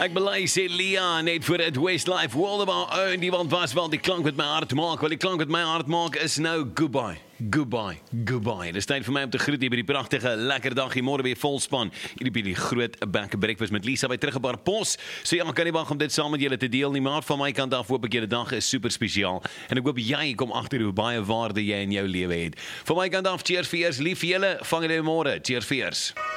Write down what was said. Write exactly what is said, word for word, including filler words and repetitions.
Ek belei sê Lia net vir het Westlife World of Our Own, die want was wel die klank wat my hart maak, wel die klank wat my hart maak is nou goodbye. Goodbye, goodbye. Dis tyd vir my om te groet hier by die pragtige lekker dag hier môre by Volspan. Hier by die groot Back Breakfast met Lisa by terug op haar pos. So ja, kan nie wag om dit saam met julle te deel nie, maar van my kant af hoop ek julle dag is super spesiaal en ek hoop jy kom agter hoe baie waarde jy in jou lewe het. Van my kant af cheers vir eers, lief vir julle, vang julle môre. Cheers vir eers.